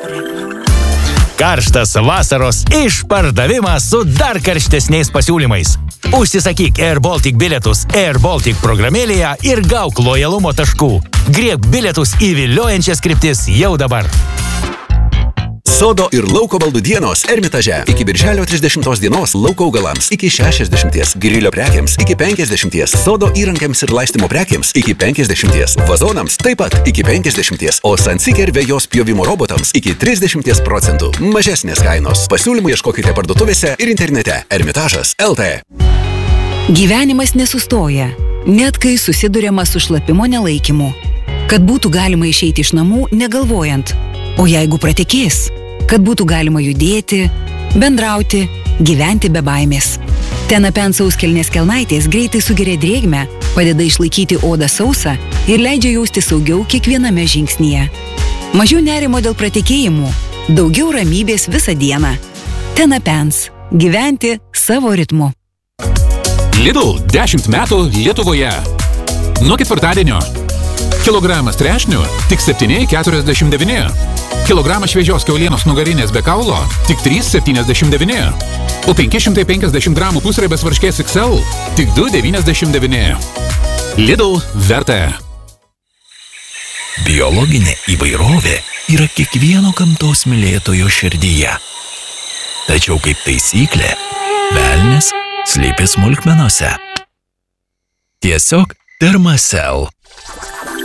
Karštas vasaros išpardavimas su dar karštesniais pasiūlymais. Užsisakyk Air Baltic bilietus Air Baltic programėlėje ir gauk lojalumo taškų. Griebk bilietus į viliojančias kryptis jau dabar. Sodo ir lauko baldų dienos Ermitaže. Iki birželio 30 dienos lauko augalams iki 60, grilio prekiams iki 50, sodo įrankiams ir laistymo prekiams iki 50, vazonams taip pat iki 50, o Sunseeker vejos pjovimo robotams iki 30%. Mažesnės kainos. Pasiūlymų ieškokite parduotuvėse ir internete. Ermitažas LT. Gyvenimas nesustoja, net kai susiduriama su šlapimo nelaikymu. Kad būtų galima išeiti iš namų negalvojant, o jeigu pratekės, kad būtų galima judėti, bendrauti, gyventi be baimės. Tenapen sauskelnės kelnaitės greitai sugeria drėgmę, padeda išlaikyti odą sausą ir leidžia jausti saugiau kiekviename žingsnyje. Mažiau nerimo dėl pratekėjimų, daugiau ramybės visą dieną. Tenapens. Gyventi savo ritmu. Lidl 10 metų Lietuvoje. Nuo ketvirtadienio. Kilogramas trešnių tik 7,49. Kilogramas šviežios kiaulienos nugarinės be kaulo tik 3,79. O 550 gramų pusriebės varškės XL tik 2,99. Lidl verta. Biologinė įvairovė yra kiekvieno gamtos mylėtojo širdyje. Tačiau kaip taisyklė, velnias slypi smulkmenose. Tiesiog Thermacell.